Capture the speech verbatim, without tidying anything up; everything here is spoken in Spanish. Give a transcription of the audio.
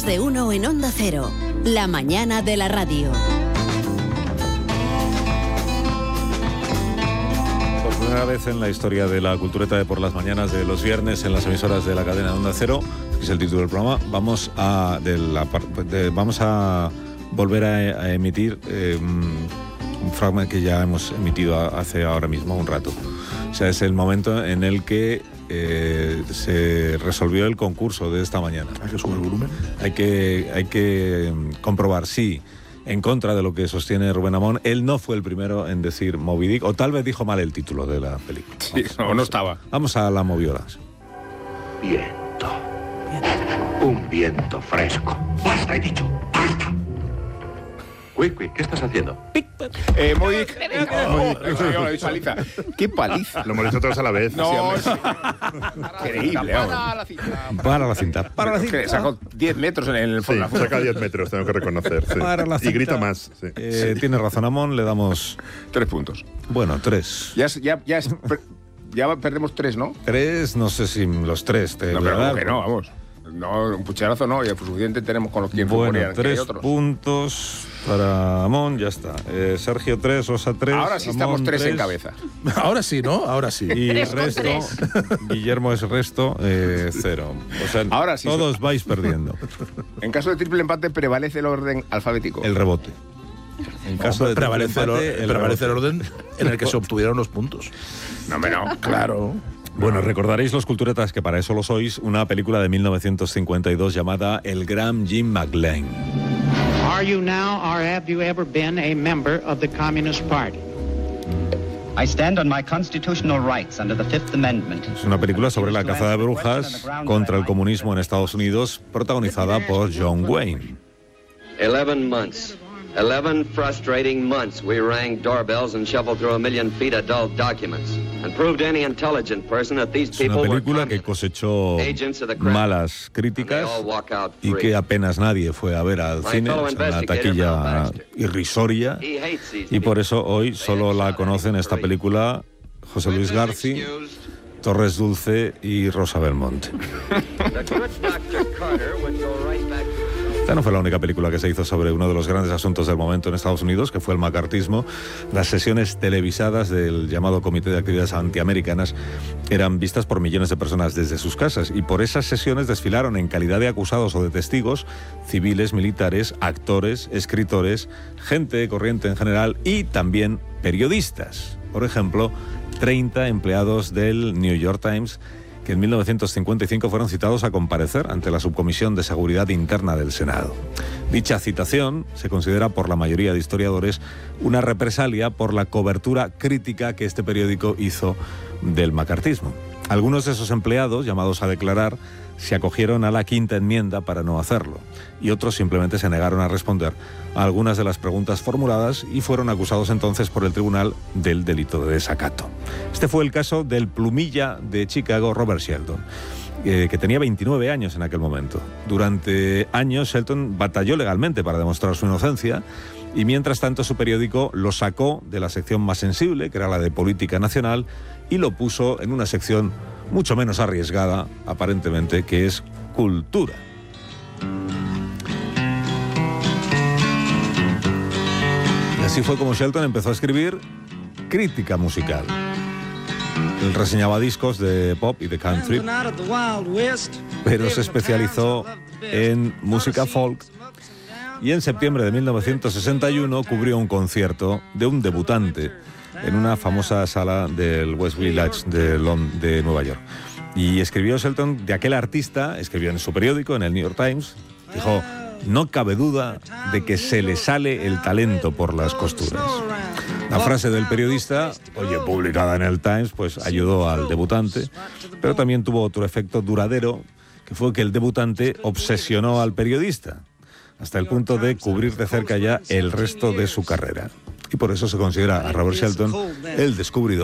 Más de uno en Onda Cero. La mañana de la radio. Por primera vez en la historia de la cultureta de por las mañanas de los viernes en las emisoras de la cadena de Onda Cero, que es el título del programa, vamos a, de la, de, vamos a volver a, a emitir eh, un fragmento que ya hemos emitido hace ahora mismo un rato. O sea, es el momento en el que eh, se resolvió el concurso de esta mañana. ¿Hay que subir el volumen? Hay que, hay que comprobar si, en contra de lo que sostiene Rubén Amón, él no fue el primero en decir Moby Dick, o tal vez dijo mal el título de la película. Sí, vamos, no, vamos, no estaba. Vamos a la moviola. Viento. Un viento fresco. ¡Basta, he dicho! ¡Basta! Quick, ¿qué estás haciendo? Eh, Moby Dick. Lo he dicho paliza. ¡Qué paliza! Lo hemos dicho todos a la vez. No, Sí, increíble. Para la cita. Para la cinta. Para la cinta. Sacó diez metros en el sí, fondo. saca diez metros, tengo que reconocer. Sí. Para la Y cinta. grita más. Sí. Eh, Sí. Tiene razón Amón, le damos, Tres puntos. bueno, tres. Ya, es- ya, ya, es- ya perdemos tres, ¿no? Tres, no sé si los tres te No, voy a pero dar. como que no, vamos. No, un pucherazo no, ya suficiente tenemos con los que Bueno, que hay tres otros. puntos para Amón, ya está. Eh, Sergio tres, Rosa tres. Ahora sí estamos Amón, tres en cabeza. Ahora sí, ¿no? Ahora sí. Y Tres con resto, tres. Guillermo es resto, eh, cero. O sea, Ahora sí. todos vais perdiendo. En caso de triple empate prevalece el orden alfabético. El rebote. En caso de prevalece, el, empate, el prevalece el rebote. orden en el que se obtuvieron los puntos. No, hombre, no. Claro. Bueno, recordaréis los culturetas que para eso lo sois, una película de mil novecientos cincuenta y dos llamada El Gran Jim McLean. Are you now or have you ever been a member of the Communist Party? I stand on my constitutional rights under the Fifth Amendment. Es una película sobre la caza de brujas contra el comunismo en Estados Unidos, protagonizada por John Wayne. Eleven months. Eleven frustrating months we rang doorbells and shuffled through a million feet of dull documents and proved to any intelligent person that these Es una people were película que cosechó agents of the crown. malas And they críticas all walk out y free. que apenas nadie fue a ver al My cine, fellow o sea, una investigator, taquilla Mel Baxter. irrisoria, He hates these y por people. eso hoy solo la conocen esta película José Luis García, Torres Dulce y Rosa Belmonte. The good Doctor Carter would go right back to Esta no fue la única película que se hizo sobre uno de los grandes asuntos del momento en Estados Unidos, que fue el macartismo. Las sesiones televisadas del llamado Comité de Actividades Antiamericanas eran vistas por millones de personas desde sus casas, y por esas sesiones desfilaron en calidad de acusados o de testigos civiles, militares, actores, escritores, gente corriente en general y también periodistas. Por ejemplo, treinta empleados del New York Times que en mil novecientos cincuenta y cinco fueron citados a comparecer ante la Subcomisión de Seguridad Interna del Senado. Dicha citación se considera por la mayoría de historiadores una represalia por la cobertura crítica que este periódico hizo del macartismo. Algunos de esos empleados, llamados a declarar, se acogieron a la quinta enmienda para no hacerlo, y otros simplemente se negaron a responder a algunas de las preguntas formuladas y fueron acusados entonces por el tribunal del delito de desacato. Este fue el caso del plumilla de Chicago, Robert Shelton, eh, que tenía veintinueve años en aquel momento. Durante años Shelton batalló legalmente para demostrar su inocencia, y mientras tanto su periódico lo sacó de la sección más sensible, que era la de política nacional, y lo puso en una sección mucho menos arriesgada, aparentemente, que es cultura. Y así fue como Shelton empezó a escribir crítica musical. Él reseñaba discos de pop y de country, pero se especializó en música folk, y en septiembre de mil novecientos sesenta y uno cubrió un concierto de un debutante en una famosa sala del West Village de, Lond- de Nueva York. Y escribió Shelton de aquel artista, escribió en su periódico, en el New York Times, dijo: no cabe duda de que se le sale el talento por las costuras. La frase del periodista, oye, publicada en el Times, pues ayudó al debutante, pero también tuvo otro efecto duradero, que fue que el debutante obsesionó al periodista, hasta el punto de cubrir de cerca ya el resto de su carrera. Y por eso se considera a Robert Shelton el descubridor